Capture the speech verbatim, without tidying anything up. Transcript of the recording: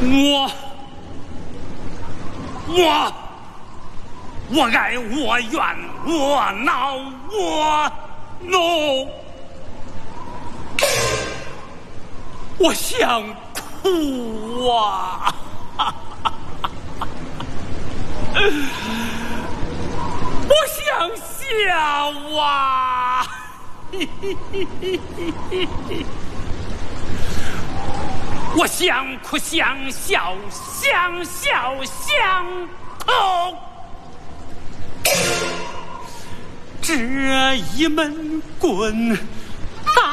我我我爱我怨我恼我怒，我想哭啊！我想笑啊！我想哭想笑，想笑想哭。这一闷棍